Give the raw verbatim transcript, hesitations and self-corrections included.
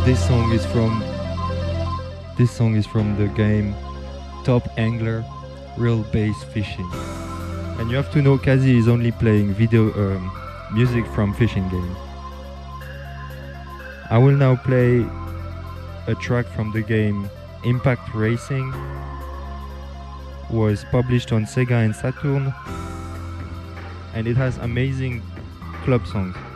This song is from this song is from the game Top Angler Real Bass Fishing. And you have to know Kazi is only playing video um, music from fishing games. I will now play a track from the game Impact Racing. Was published on Sega and Saturn, and it has amazing club songs.